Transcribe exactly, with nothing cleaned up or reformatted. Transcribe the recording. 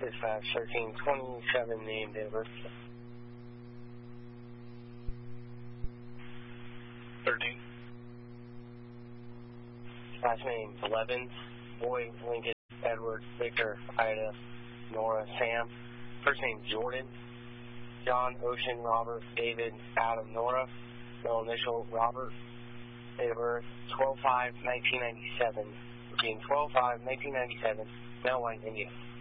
Dispatch thirteen twenty-seven, name, date of birth. thirteen. Last name, Levins. Boy, Lincoln, Edward, Victor, Ida, Nora, Sam. First name, Jordan. John, Ocean, Robert, David, Adam, Nora. Middle initial, Robert. Date of birth, twelve five nineteen ninety-seven. Between twelve five nineteen ninety-seven, Mel, White, India.